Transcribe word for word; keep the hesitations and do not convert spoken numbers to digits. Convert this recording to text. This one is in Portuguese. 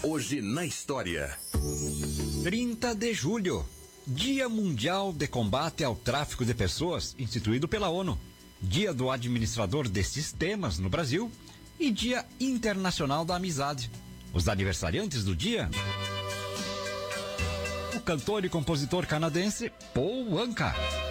Hoje na história. trinta de julho, Dia Mundial de Combate ao Tráfico de Pessoas, instituído pela ONU. Dia do Administrador de Sistemas no Brasil e Dia Internacional da Amizade. Os aniversariantes do dia: o cantor e compositor canadense Paul Anka.